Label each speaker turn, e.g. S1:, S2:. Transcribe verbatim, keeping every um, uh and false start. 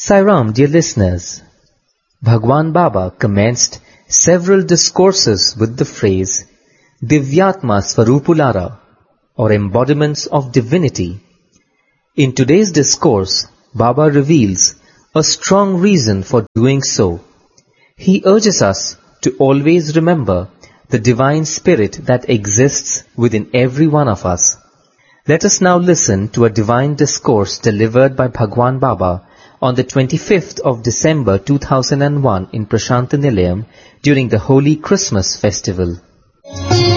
S1: Sai Ram, dear listeners, Bhagwan Baba commenced several discourses with the phrase Divyatma Swarupulara, or embodiments of divinity. In today's discourse, Baba reveals a strong reason for doing so. He urges us to always remember the divine spirit that exists within every one of us. Let us now listen to a divine discourse delivered by Bhagwan Baba on the twenty-fifth of December two thousand one in Prashanta Nilayam during the Holy Christmas festival.